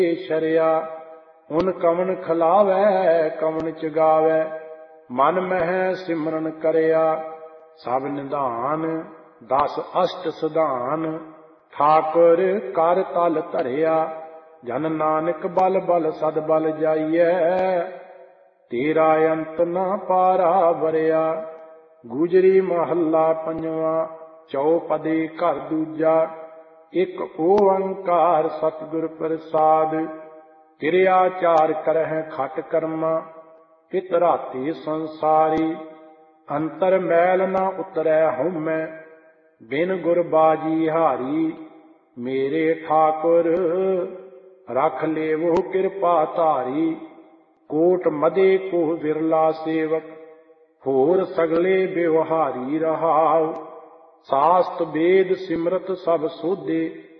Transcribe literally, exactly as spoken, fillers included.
ਸ਼ਰਿਆ। ਹੁਣ ਕਵਣ ਖਲਾਵੈ ਕਵਣ ਚਗਾਵੈ, ਮਨ ਮਹਿ ਸਿਮਰਨ ਕਰਿਆ। ਸਭ ਨਿਧਾਨ ਦਸ ਅਸ਼ਟ ਸਿਧਾਨ, ਠਾਕੁਰ ਕਰ ਤਲ ਧਰਿਆ। ਜਨ ਨਾਨਕ ਬਲ ਬਲ ਸਦ ਬਲ ਜਾਈਐ, ਤੇਰਾ ਅੰਤ ਨਾ ਪਾਰਾ ਵਰਿਆ। ਗੁਜਰੀ ਮਹੱਲਾ ਪੰਜਵਾ। ਚੌਪਦੀ ਘਰ ਦੂਜਾ। ਇੱਕ ਓੰਕਾਰ ਸਤਿਗੁਰ ਪ੍ਰਸਾਦ, ਕਿਰਿਆ ਚਾਰ ਕਰਹਿ ਖਟ ਕਰਮਾ। ਪਿਤ ਰਾਤੀ ਸੰਸਾਰੀ, ਅੰਤਰ ਮੈਲ ਨਾ ਉਤਰੈ ਹਉਮੈ। ਬਿਨ ਗੁਰ ਬਾਜੀ ਹਾਰੀ, ਮੇਰੇ ਠਾਕੁਰ ਰਖ ਲੇਵੋ ਕਿਰਪਾ ਧਾਰੀ। ਕੋਟ ਮਦੇ ਕੋ ਵਿਰਲਾ ਸੇਵਕ, ਹੋਰ ਸਗਲੇ ਬਿਵਹਾਰੀ ਰਹਾਉ। ਸਾਸਤ ਵੇਦ ਸਿਮਰਤ ਸਭ ਸੋਧੇ,